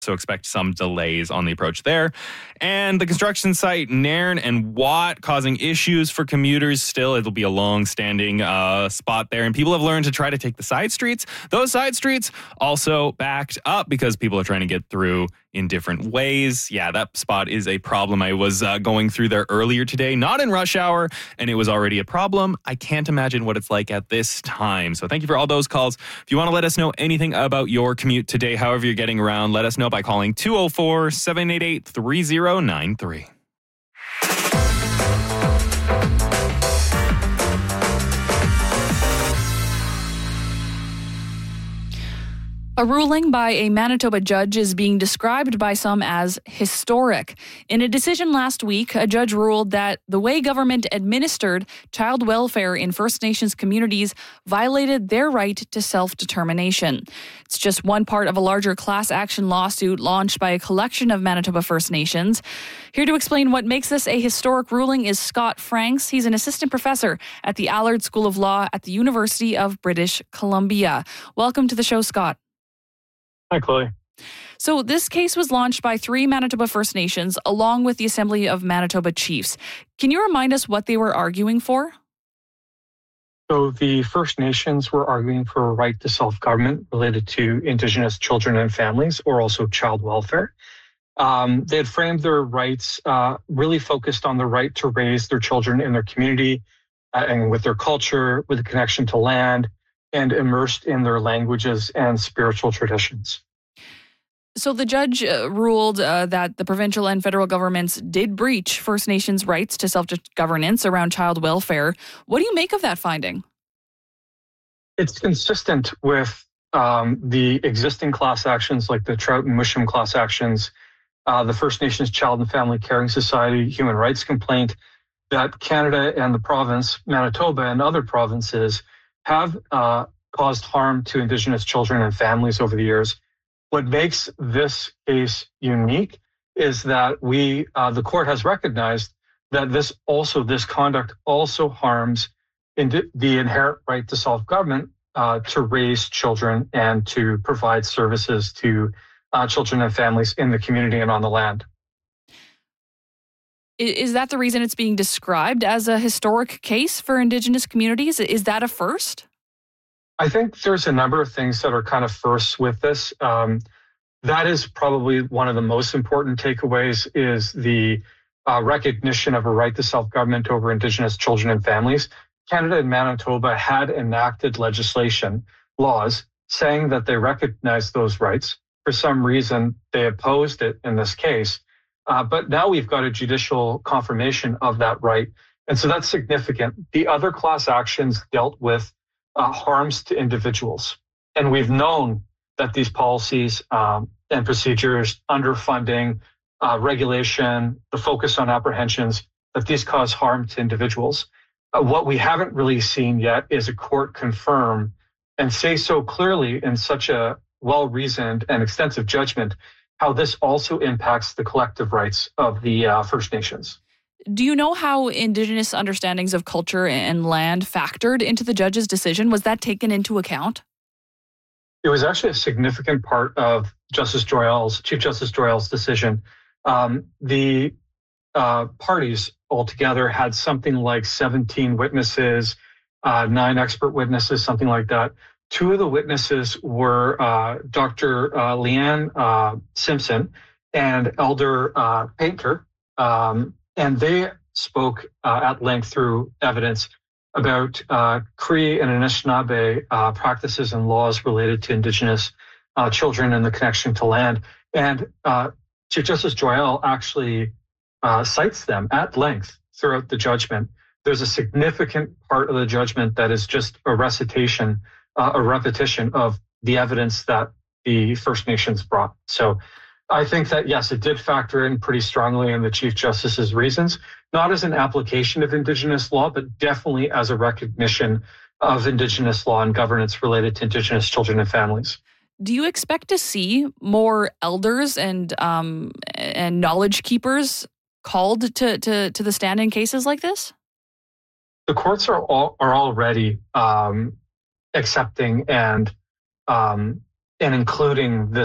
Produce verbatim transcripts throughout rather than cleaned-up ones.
So expect some delays on the approach there. And the construction site, Nairn and Watt, causing issues for commuters still. It'll be a long-standing uh, spot there. And people have learned to try to take the side streets. Those side streets also backed up because people are trying to get through in different ways. Yeah, that spot is a problem. I was uh, going through there earlier today, not in rush hour, and it was already a problem. I can't imagine what it's like at this time. So thank you for all those calls. If you want to let us know anything about your commute today, however you're getting around, let us know by calling two oh four, seven eight eight, three oh nine three. A ruling by a Manitoba judge is being described by some as historic. In a decision last week, a judge ruled that the way government administered child welfare in First Nations communities violated their right to self-determination. It's just one part of a larger class action lawsuit launched by a collection of Manitoba First Nations. Here to explain what makes this a historic ruling is Scott Franks. He's an assistant professor at the Allard School of Law at the University of British Columbia. Welcome to the show, Scott. Hi, Chloe. So this case was launched by three Manitoba First Nations along with the Assembly of Manitoba Chiefs. Can you remind us what they were arguing for? So the First Nations were arguing for a right to self-government related to Indigenous children and families, or also child welfare. Um, they had framed their rights uh, really focused on the right to raise their children in their community uh, and with their culture, with a connection to land, and immersed in their languages and spiritual traditions. So the judge uh, ruled uh, that the provincial and federal governments did breach First Nations rights to self-governance around child welfare. What do you make of that finding? It's consistent with um, the existing class actions like the Trout and Musham class actions, uh, the First Nations Child and Family Caring Society human rights complaint, that Canada and the province, Manitoba and other provinces have uh, caused harm to Indigenous children and families over the years. What makes this case unique is that we, uh, the court has recognized that this also, this conduct also harms indi- the inherent right to self-government uh, to raise children and to provide services to uh, children and families in the community and on the land. Is that the reason it's being described as a historic case for Indigenous communities? Is that a first? I think there's a number of things that are kind of firsts with this. Um, that is probably one of the most important takeaways is the uh, recognition of a right to self-government over Indigenous children and families. Canada and Manitoba had enacted legislation, laws, saying that they recognized those rights. For some reason, they opposed it in this case. Uh, but now we've got a judicial confirmation of that right. And so that's significant. The other class actions dealt with uh, harms to individuals. And we've known that these policies um, and procedures, underfunding, uh, regulation, the focus on apprehensions, that these cause harm to individuals. Uh, what we haven't really seen yet is a court confirm and say so clearly in such a well-reasoned and extensive judgment how this also impacts the collective rights of the uh, First Nations. Do you know how Indigenous understandings of culture and land factored into the judge's decision? Was that taken into account? It was actually a significant part of Justice Joyal's, Chief Justice Joyal's decision. Um, the uh, parties altogether had something like seventeen witnesses, uh, nine expert witnesses, something like that. Two of the witnesses were uh, Doctor Uh, Leanne uh, Simpson and Elder uh, Painter, um, and they spoke uh, at length through evidence about uh, Cree and Anishinaabe uh, practices and laws related to Indigenous uh, children and the connection to land. And uh, Chief Justice Joyal actually uh, cites them at length throughout the judgment. There's a significant part of the judgment that is just a recitation Uh, a repetition of the evidence that the First Nations brought. So I think that, yes, it did factor in pretty strongly in the Chief Justice's reasons, not as an application of Indigenous law, but definitely as a recognition of Indigenous law and governance related to Indigenous children and families. Do you expect to see more elders and um, and knowledge keepers called to, to, to the stand in cases like this? The courts are all, are already um, accepting and um, and including this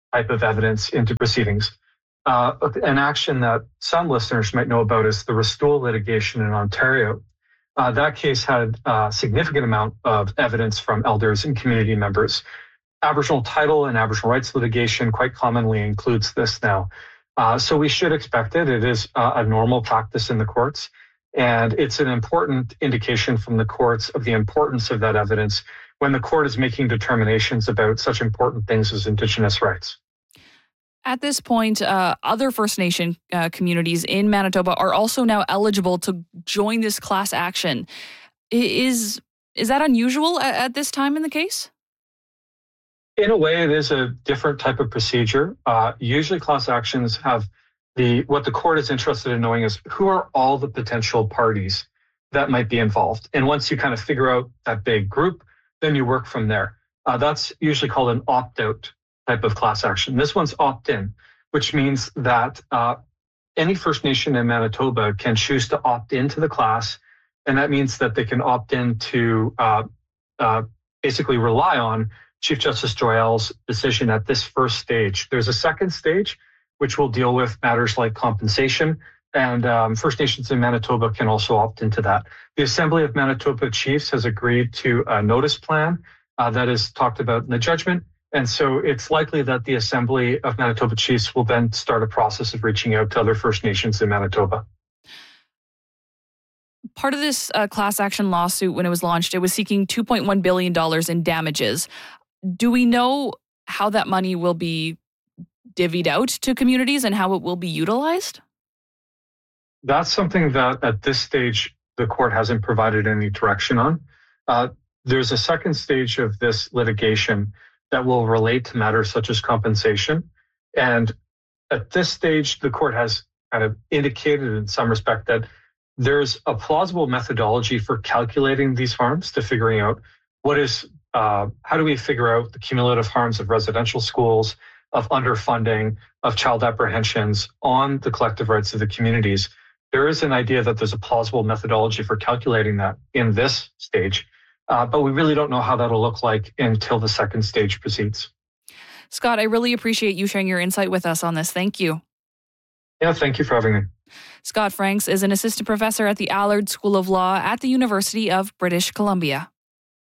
type of evidence into proceedings. Uh, an action that some listeners might know about is the Restool litigation in Ontario. Uh, that case had a significant amount of evidence from elders and community members. Aboriginal title and Aboriginal rights litigation quite commonly includes this now. Uh, so we should expect it. It is uh, a normal practice in the courts, and it's an important indication from the courts of the importance of that evidence when the court is making determinations about such important things as Indigenous rights. At this point, uh, other First Nation uh, communities in Manitoba are also now eligible to join this class action. Is, is that unusual at, at this time in the case? In a way, it is a different type of procedure. Uh, usually class actions have the, what the court is interested in knowing is who are all the potential parties that might be involved. And once you kind of figure out that big group, then you work from there. Uh, that's usually called an opt-out type of class action. This one's opt-in, which means that uh, any First Nation in Manitoba can choose to opt into the class. And that means that they can opt in to uh, uh, basically rely on Chief Justice Joyal's decision at this first stage. There's a second stage, which will deal with matters like compensation, and um, First Nations in Manitoba can also opt into that. The Assembly of Manitoba Chiefs has agreed to a notice plan uh, that is talked about in the judgment, and so it's likely that the Assembly of Manitoba Chiefs will then start a process of reaching out to other First Nations in Manitoba. Part of this uh, class action lawsuit, when it was launched, it was seeking two point one billion dollars in damages. Do we know how that money will be divvied out to communities and how it will be utilized? That's something that at this stage, the court hasn't provided any direction on. Uh, there's a second stage of this litigation that will relate to matters such as compensation. And at this stage, the court has kind of indicated in some respect that there's a plausible methodology for calculating these harms, to figuring out what is Uh, how do we figure out the cumulative harms of residential schools, of underfunding, of child apprehensions on the collective rights of the communities? There is an idea that there's a plausible methodology for calculating that in this stage, uh, but we really don't know how that'll look like until the second stage proceeds. Scott, I really appreciate you sharing your insight with us on this. Thank you. Yeah, thank you for having me. Scott Franks is an assistant professor at the Allard School of Law at the University of British Columbia.